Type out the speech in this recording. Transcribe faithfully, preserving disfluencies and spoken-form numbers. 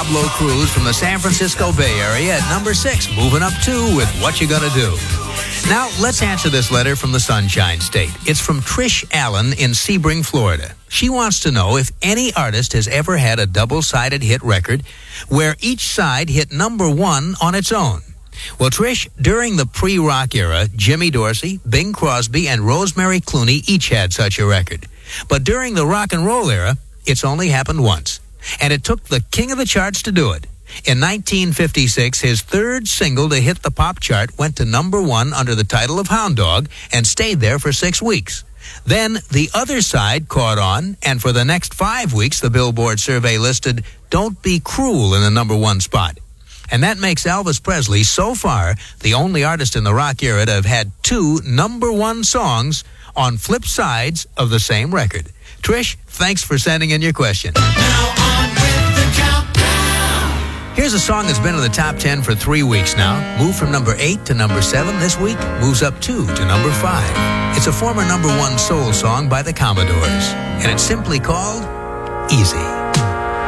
Pablo Cruz from the San Francisco Bay Area at number six, moving up two with What You Gonna Do. Now, let's answer this letter from the Sunshine State. It's from Trish Allen in Sebring, Florida. She wants to know if any artist has ever had a double-sided hit record where each side hit number one on its own. Well, Trish, during the pre-rock era, Jimmy Dorsey, Bing Crosby, and Rosemary Clooney each had such a record. But during the rock and roll era, it's only happened once. And it took the king of the charts to do it. In nineteen fifty-six, his third single to hit the pop chart went to number one under the title of Hound Dog and stayed there for six weeks. Then the other side caught on, and for the next five weeks, the Billboard survey listed Don't Be Cruel in the number one spot. And that makes Elvis Presley, so far, the only artist in the rock era to have had two number one songs on flip sides of the same record. Trish, thanks for sending in your question. Now on with the countdown. Here's a song that's been in the top ten for three weeks now. Moved from number eight to number seven this week. Moves up two to number five. It's a former number one soul song by the Commodores. And it's simply called Easy.